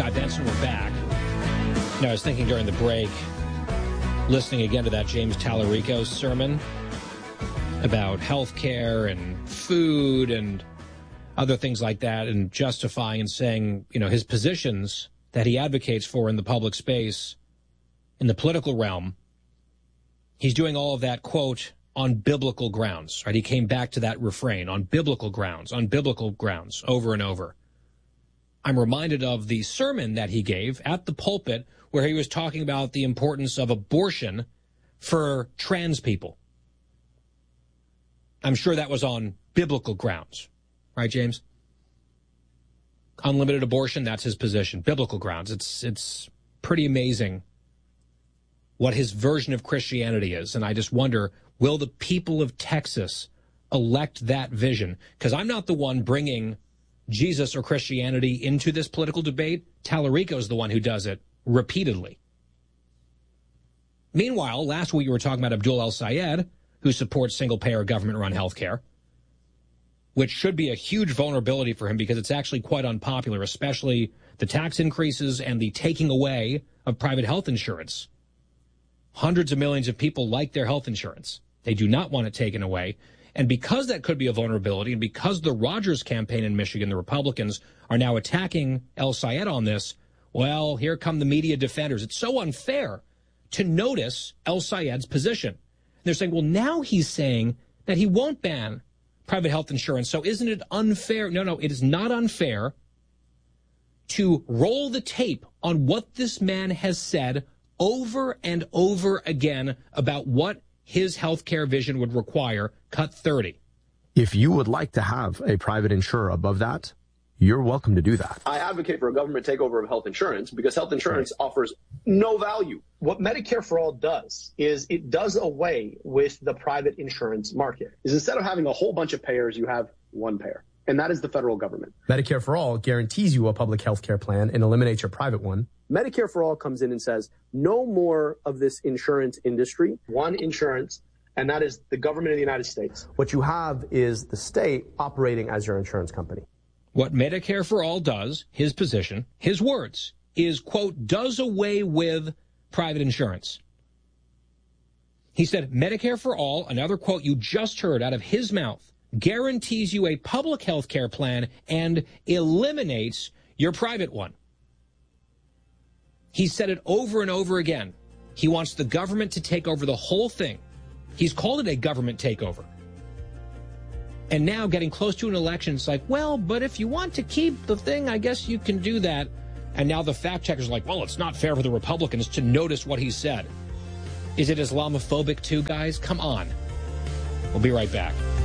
Scott Benson, we're back. Now, I was thinking during the break, listening again to that James Tallarico sermon about health care and food and other things like that, and justifying and saying, you know, his positions that he advocates for in the public space, in the political realm, he's doing all of that, quote, on biblical grounds, right? He came back to that refrain, on biblical grounds, over and over. I'm reminded of the sermon that he gave at the pulpit where he was talking about the importance of abortion for trans people. I'm sure that was on biblical grounds, right, James? Unlimited abortion, that's his position. Biblical grounds. It's pretty amazing what his version of Christianity is. And I just wonder, will the people of Texas elect that vision? Because I'm not the one bringing Jesus or Christianity into this political debate. Tallarico is the one who does it repeatedly. Meanwhile, last week we were talking about Abdul El-Sayed, who supports single-payer government-run health care, which should be a huge vulnerability for him because it's actually quite unpopular, especially the tax increases and the taking away of private health insurance. Hundreds of millions of people like their health insurance. They do not want it taken away. And because that could be a vulnerability, and because the Rogers campaign in Michigan, the Republicans, are now attacking El-Sayed on this, well, here come the media defenders. It's so unfair to notice El-Sayed's position. They're saying, well, now he's saying that he won't ban private health insurance. So isn't it unfair? No, it is not unfair to roll the tape on what this man has said over and over again about what his healthcare vision would require. Cut 30. If you would like to have a private insurer above that, you're welcome to do that. I advocate for a government takeover of health insurance because health insurance offers no value. What Medicare for All does is it does away with the private insurance market. Is instead of having a whole bunch of payers, you have one payer, and that is the federal government. Medicare for All guarantees you a public health care plan and eliminates your private one. Medicare for All comes in and says, no more of this insurance industry, one insurance, and that is the government of the United States. What you have is the state operating as your insurance company. What Medicare for All does, his position, his words, is, quote, does away with private insurance. He said, Medicare for All, another quote you just heard out of his mouth, guarantees you a public health care plan and eliminates your private one. He said it over and over again. He wants the government to take over the whole thing. He's called it a government takeover. And now getting close to an election, it's like, well, but if you want to keep the thing, I guess you can do that. And now the fact checkers are like, well, it's not fair for the Republicans to notice what he said. Is it Islamophobic too, guys? Come on. We'll be right back.